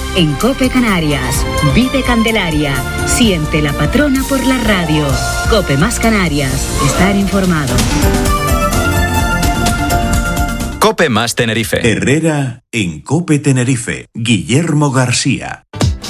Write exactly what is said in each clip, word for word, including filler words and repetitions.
en COPE Canarias. Vive Candelaria. Siente la patrona por la radio. COPE más Canarias. Estar informado. COPE más Tenerife. Herrera en COPE Tenerife. Guillermo García.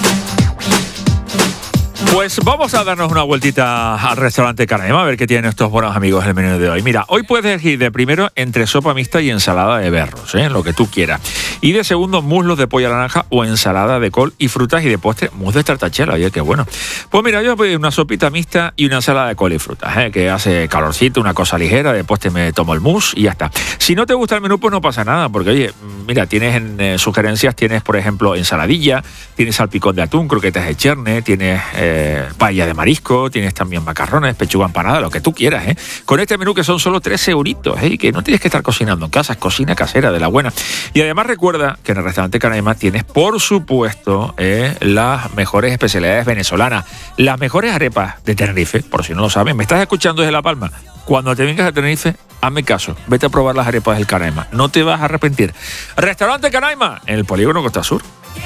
Pues vamos a darnos una vueltita al restaurante Canaima a ver qué tienen estos buenos amigos el menú de hoy. Mira, hoy puedes elegir de primero entre sopa mixta y ensalada de berros, ¿eh? Lo que tú quieras. Y de segundo, muslos de pollo a la naranja o ensalada de col y frutas, y de postre, mousse de tartachela. Oye, qué bueno. Pues mira, yo voy a una sopita mixta y una ensalada de col y frutas, ¿eh? Que hace calorcito, una cosa ligera. De postre me tomo el mousse y ya está. Si no te gusta el menú, pues no pasa nada, porque oye, mira, tienes en eh, sugerencias, tienes por ejemplo ensaladilla, tienes salpicón de atún, croquetas de cherne, tienes eh, paella de marisco, tienes también macarrones, pechuga empanada, lo que tú quieras, ¿eh? Con este menú que son solo trece euritos, ¿eh? Y que no tienes que estar cocinando en casa, es cocina casera de la buena. Y además recuerda que en el restaurante Canaima tienes, por supuesto, eh, las mejores especialidades venezolanas, las mejores arepas de Tenerife, por si no lo saben. ¿Me estás escuchando desde La Palma? Cuando te vengas a Tenerife, hazme caso, vete a probar las arepas del Canaima, no te vas a arrepentir. Restaurante Canaima, en el polígono Costa Sur.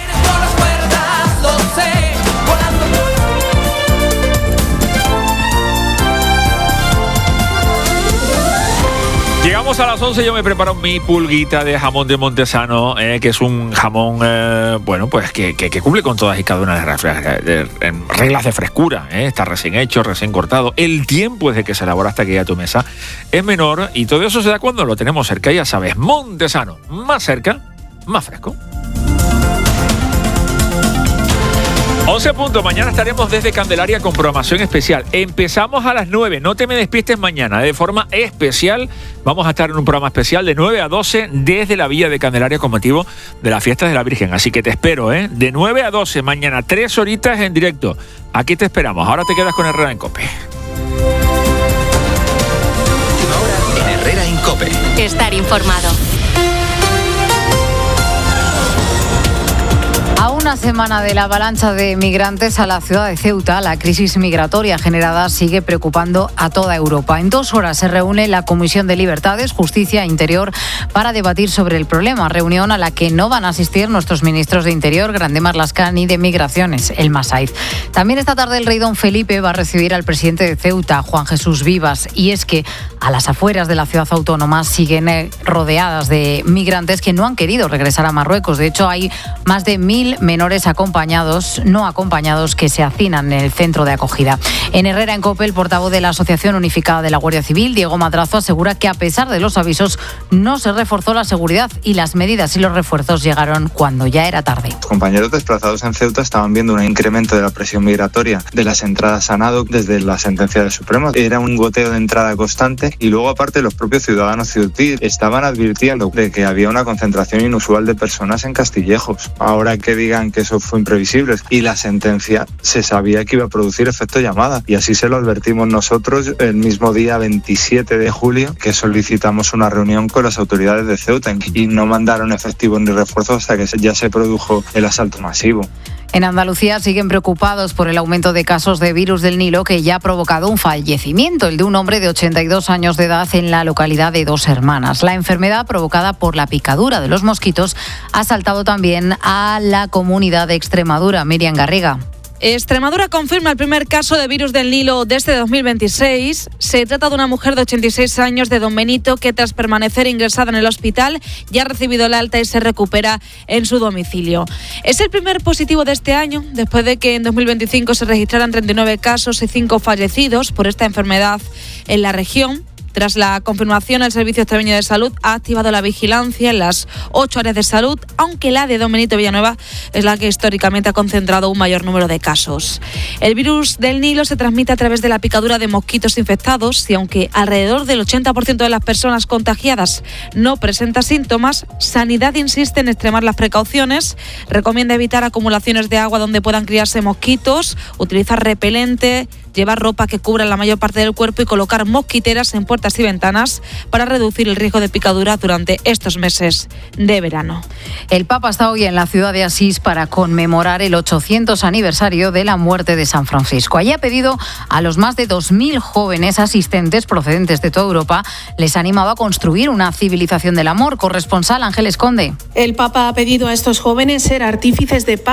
Llegamos a las once, yo me preparo mi pulguita de jamón de Montesano, eh, que es un jamón, eh, bueno, pues que, que, que cumple con todas y cada una de las de, de, de, reglas de frescura, eh, está recién hecho, recién cortado, el tiempo desde que se elabora hasta que llega a tu mesa es menor, y todo eso se da cuando lo tenemos cerca, ya sabes, Montesano, más cerca, más fresco. once puntos, mañana estaremos desde Candelaria con programación especial. Empezamos a las nueve, no te me despistes mañana, de forma especial. Vamos a estar en un programa especial de nueve a doce desde la Villa de Candelaria con motivo de las fiestas de la Virgen. Así que te espero, ¿eh? De nueve a doce, mañana, tres horitas en directo. Aquí te esperamos. Ahora te quedas con Herrera en COPE. En Herrera en COPE. Estar informado. A una semana de la avalancha de migrantes a la ciudad de Ceuta, la crisis migratoria generada sigue preocupando a toda Europa. En dos horas se reúne la Comisión de Libertades, Justicia e Interior para debatir sobre el problema. Reunión a la que no van a asistir nuestros ministros de Interior, Grande Marlaskán, y de Migraciones, El Masaiz. También esta tarde el rey don Felipe va a recibir al presidente de Ceuta, Juan Jesús Vivas. Y es que a las afueras de la ciudad autónoma siguen rodeadas de migrantes que no han querido regresar a Marruecos. De hecho, hay más de mil menores acompañados, no acompañados, que se hacinan en el centro de acogida. En Herrera en COPE, el portavoz de la Asociación Unificada de la Guardia Civil, Diego Madrazo, asegura que a pesar de los avisos no se reforzó la seguridad y las medidas y los refuerzos llegaron cuando ya era tarde. Los compañeros desplazados en Ceuta estaban viendo un incremento de la presión migratoria de las entradas a Nado desde la sentencia del Supremo. Era un goteo de entrada constante y luego aparte los propios ciudadanos ceutíes estaban advirtiendo de que había una concentración inusual de personas en Castillejos. Ahora que digan que eso fue imprevisible y la sentencia se sabía que iba a producir efecto llamada, y así se lo advertimos nosotros el mismo día veintisiete de julio que solicitamos una reunión con las autoridades de Ceuta, y no mandaron efectivos ni refuerzos hasta que ya se produjo el asalto masivo. En Andalucía siguen preocupados por el aumento de casos de virus del Nilo, que ya ha provocado un fallecimiento, el de un hombre de ochenta y dos años de edad en la localidad de Dos Hermanas. La enfermedad, provocada por la picadura de los mosquitos, ha saltado también a la comunidad de Extremadura. Miriam Garriga. Extremadura confirma el primer caso de virus del Nilo desde dos mil veintiséis. Se trata de una mujer de ochenta y seis años de Don Benito que, tras permanecer ingresada en el hospital, ya ha recibido el alta y se recupera en su domicilio. Es el primer positivo de este año, después de que en dos mil veinticinco se registraran treinta y nueve casos y cinco fallecidos por esta enfermedad en la región. Tras la confirmación, el Servicio Extremeño de Salud ha activado la vigilancia en las ocho áreas de salud, aunque la de Don Benito Villanueva es la que históricamente ha concentrado un mayor número de casos. El virus del Nilo se transmite a través de la picadura de mosquitos infectados y, aunque alrededor del ochenta por ciento de las personas contagiadas no presenta síntomas, Sanidad insiste en extremar las precauciones. Recomienda evitar acumulaciones de agua donde puedan criarse mosquitos, utilizar repelente, llevar ropa que cubra la mayor parte del cuerpo y colocar mosquiteras en puertas y ventanas para reducir el riesgo de picadura durante estos meses de verano. El Papa está hoy en la ciudad de Asís para conmemorar el ochocientos aniversario de la muerte de San Francisco. Allí ha pedido a los más de dos mil jóvenes asistentes procedentes de toda Europa, les ha animado a construir una civilización del amor. Corresponsal Ángeles Conde. El Papa ha pedido a estos jóvenes ser artífices de paz